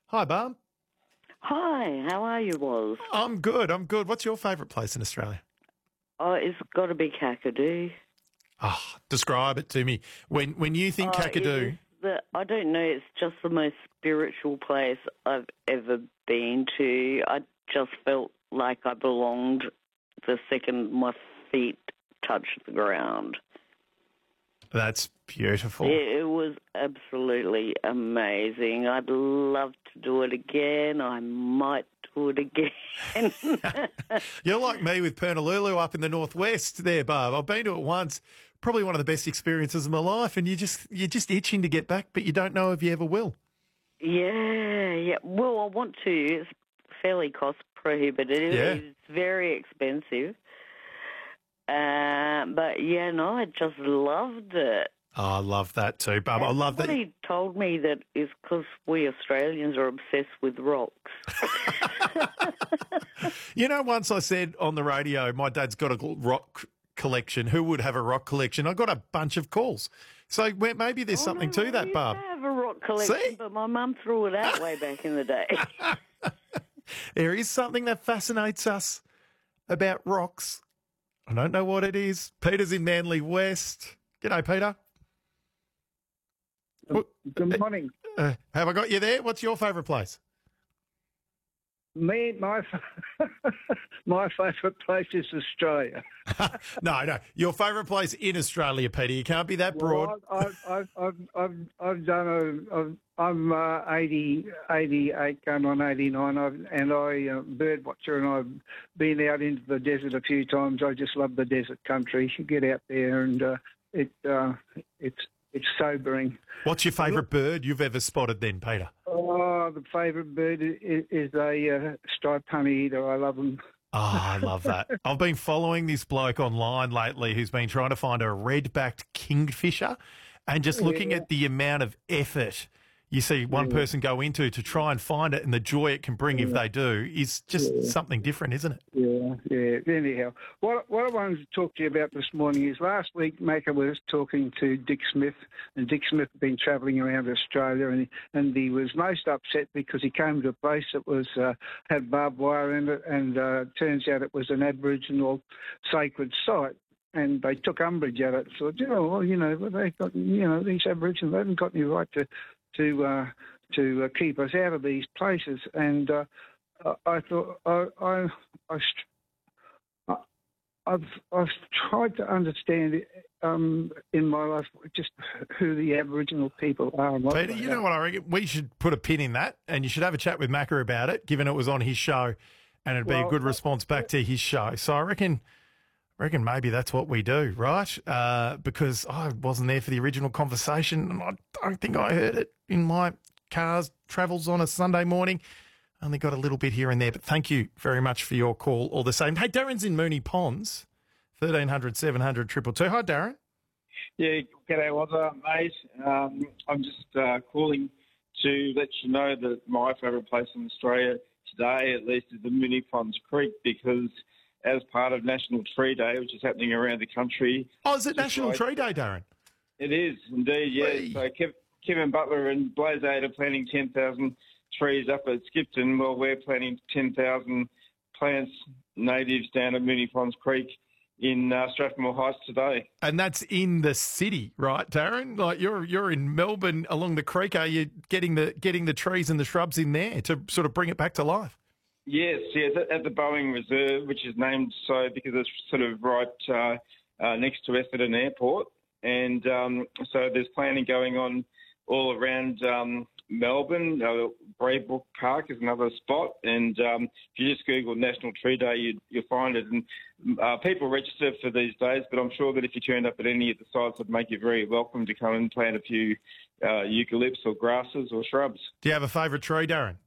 Hi, Barb. Hi, how are you, Woz? I'm good. I'm good. What's your favourite place in Australia? Oh, it's got to be Kakadu. Describe it to me. When you think It is Kakadu, I don't know, it's just the most spiritual place I've ever been to. I just felt like I belonged the second my feet touched the ground. that's beautiful. It was absolutely amazing. I'd love to do it again. I might do it again. You're like me with Pernalulu up in the northwest there, Barb. I've been to it once. Probably one of the best experiences of my life, and you're just itching to get back, but you don't know if you ever will. Yeah. Well, I want to. It's fairly cost prohibitive. Yeah. It's very expensive. But yeah, no, I just loved it. Oh, I love that too, Barb. I love that. Somebody told me that it's because we Australians are obsessed with rocks. You know, once I said on the radio, my dad's got a rock collection. Who would have a rock collection? I got a bunch of calls. So maybe there's something to that, Barb. I used to have a rock collection, See? but my mum threw it out way back in the day. There is something that fascinates us about rocks. I don't know what it is. Peter's in Manly West. G'day, Peter. Good morning. Have I got you there? What's your favourite place? My favourite place is Australia. No. Your favourite place in Australia, Peter. You can't be that broad. Well, I've done I'm 88 going on 89, and I bird watcher, and I've been out into the desert a few times. I just love the desert country. You get out there, and it's sobering. What's your favourite bird you've ever spotted then, Peter? Oh, the favourite bird is a striped honeyeater. I love them. Oh, I love that. I've been following this bloke online lately who's been trying to find a red-backed kingfisher, and just looking at the amount of effort you see one person go into to try and find it, and the joy it can bring if they do is just something different, isn't it? Yeah. Anyhow, what I wanted to talk to you about this morning is last week Macca was talking to Dick Smith, and Dick Smith had been travelling around Australia, and he was most upset because he came to a place that was had barbed wire in it, and turns out it was an Aboriginal sacred site. And they took umbrage at it. So, they've got, these Aboriginals, they haven't got any right to keep us out of these places. And I thought I've tried to understand in my life just who the Aboriginal people are. Peter, you know what I reckon? We should put a pin in that, and you should have a chat with Macca about it, given it was on his show, and it'd be a good response back to his show. So I reckon maybe that's what we do, right? Because I wasn't there for the original conversation, and I don't think I heard it in my car's travels on a Sunday morning. Only got a little bit here and there, but thank you very much for your call all the same. Hey, Darren's in Moonee Ponds, 1300 700 222. Hi, Darren. Yeah, g'day, Wazza, mate. I'm just calling to let you know that my favourite place in Australia today, at least, is the Moonee Ponds Creek, because as part of National Tree Day, which is happening around the country. Oh, is it National Tree Day, Darren? It is, indeed, yeah. Hey. So Kevin Butler and Blaze Aid are planting 10,000 trees up at Skipton, while we're planting 10,000 plants natives down at Moonee Ponds Creek in Strathmore Heights today. And that's in the city, right, Darren? Like you're in Melbourne along the creek. Are you getting the trees and the shrubs in there to sort of bring it back to life? Yes, at the Boeing Reserve, which is named so because it's sort of right next to Essendon Airport. And so there's planning going on all around Melbourne. Braybrook Park is another spot. And if you just Google National Tree Day, you'll find it. And people register for these days, but I'm sure that if you turned up at any of the sites, I'd make you very welcome to come and plant a few eucalypts or grasses or shrubs. Do you have a favourite tree, Darren?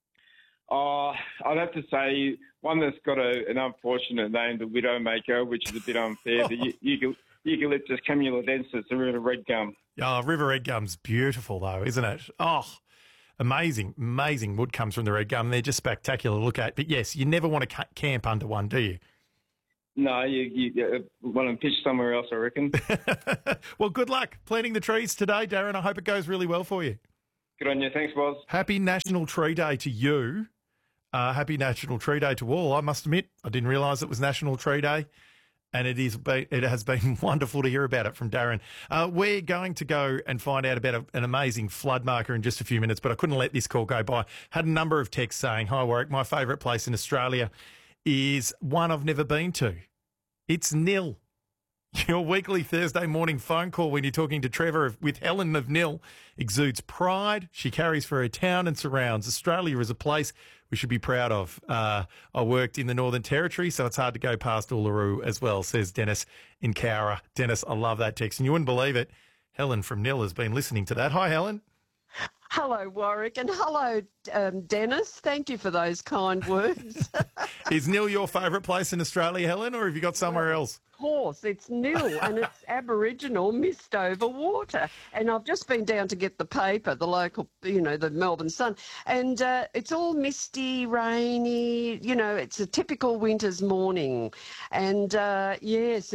I'd have to say one that's got an unfortunate name, the Widowmaker, which is a bit unfair. The Eucalyptus camulodensis, the river red gum. Oh, river red gum's beautiful, though, isn't it? Oh, amazing wood comes from the red gum. They're just spectacular to look at. But yes, you never want to camp under one, do you? No, you want to pitch somewhere else, I reckon. Well, good luck planting the trees today, Darren. I hope it goes really well for you. Good on you. Thanks, Boz. Happy National Tree Day to you. Happy National Tree Day to all. I must admit, I didn't realise it was National Tree Day, and it has been wonderful to hear about it from Darren. We're going to go and find out about an amazing flood marker in just a few minutes, but I couldn't let this call go by. Had a number of texts saying, "Hi, Warwick, my favourite place in Australia is one I've never been to. It's Nil." Your weekly Thursday morning phone call when you're talking to Trevor with Helen of Nil exudes pride she carries for her town and surrounds. Australia is a place we should be proud of. I worked in the Northern Territory, so it's hard to go past Uluru as well, says Dennis in Cowra. Dennis, I love that text. And you wouldn't believe it, Helen from Nil has been listening to that. Hi, Helen. Hello, Warwick, and hello, Dennis. Thank you for those kind words. Is Nil your favourite place in Australia, Helen, or have you got somewhere else? Of course, it's Nil, and it's Aboriginal mist over water. And I've just been down to get the paper, the local, the Melbourne Sun, and it's all misty, rainy. It's a typical winter's morning. And yes,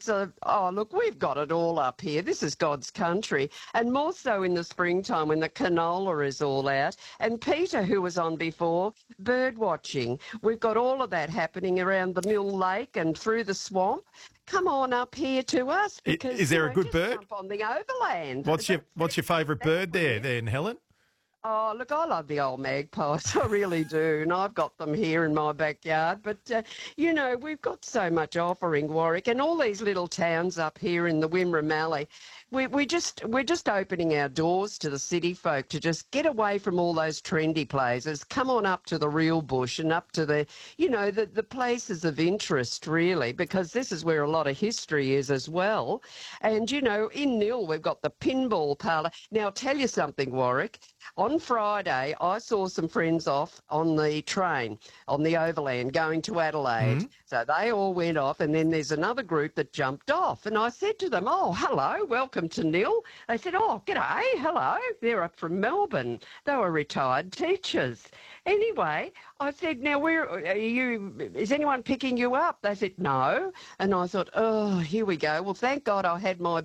look, we've got it all up here. This is God's country, and more so in the springtime when the canola is all out. And Peter, who was on before, bird watching. We've got all of that happening around the Mill Lake and through the swamp. Come on up here to us because is there a good bird? Jump on the overland. What's your favourite bird there, then, Helen? Oh, look, I love the old magpies. I really do. And I've got them here in my backyard. But, we've got so much offering, Warwick, and all these little towns up here in the Wimmera Mallee. We're just opening our doors to the city folk to just get away from all those trendy places. Come on up to the real bush and up to the places of interest, really, because this is where a lot of history is as well. And, in Nil, we've got the pinball parlour. Now, I'll tell you something, Warwick. On Friday, I saw some friends off on the train, on the overland, going to Adelaide. Mm-hmm. So they all went off, and then there's another group that jumped off. And I said to them, "Oh, hello, welcome to Nil." They said, "Oh, g'day, hello." They're up from Melbourne. They were retired teachers. Anyway, I said, "Now, where are you? Is anyone picking you up?" They said, "No." And I thought, oh, here we go. Well, thank God I had my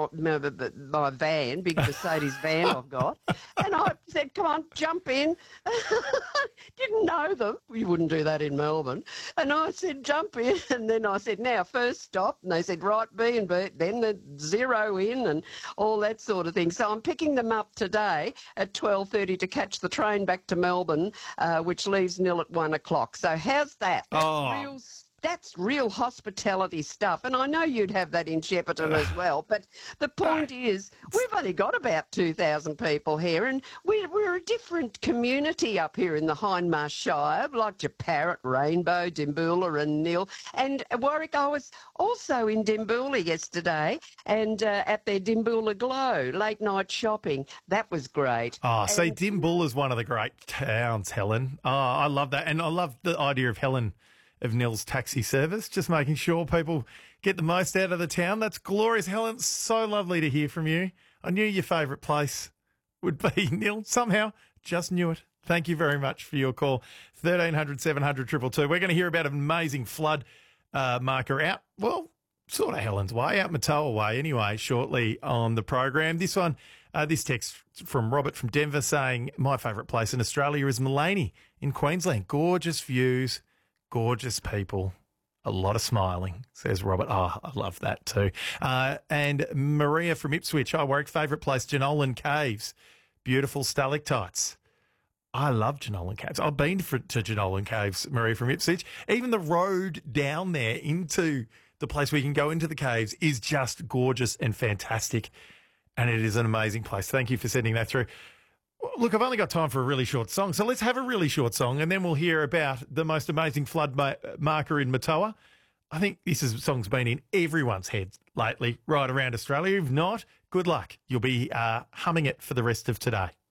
my van, big Mercedes van I've got. And I said, "Come on, jump in." Didn't know them. You wouldn't do that in Melbourne. And I said, "Jump in." And then I said, "Now, first stop." And they said, "Right, B and B." Then the zero in and all that sort of thing. So I'm picking them up today at 12:30 to catch the train back to Melbourne, which leaves Nil at 1 o'clock. So how's that? That's real hospitality stuff. And I know you'd have that in Shepparton as well. But the point is, we've only got about 2,000 people here, and we're a different community up here in the Hindmarsh Shire, like Parrot, Rainbow, Dimboola and Nil. And Warwick, I was also in Dimboola yesterday and at their Dimboola Glow, late night shopping. That was great. Oh, see, Dimboola is one of the great towns, Helen. Oh, I love that. And I love the idea of Helen of Nil's taxi service, just making sure people get the most out of the town. That's glorious, Helen. So lovely to hear from you. I knew your favourite place would be Nil. Somehow, just knew it. Thank you very much for your call. 1300 700 222. We're going to hear about an amazing flood marker out, well, sort of Helen's way, out Matoa way anyway, shortly on the program. This one, this text from Robert from Denver saying, "My favourite place in Australia is Mullaney in Queensland. Gorgeous views, gorgeous people, a lot of smiling," says Robert. Oh, I love that too. And Maria from Ipswich, "I work favourite place, Jenolan Caves. Beautiful stalactites." I love Jenolan Caves. I've been to Jenolan Caves, Maria from Ipswich. Even the road down there into the place where you can go into the caves is just gorgeous and fantastic. And it is an amazing place. Thank you for sending that through. Look, I've only got time for a really short song, so let's have a really short song, and then we'll hear about the most amazing flood marker in Matoa. I think song's been in everyone's head lately, right around Australia. If not, good luck. You'll be humming it for the rest of today.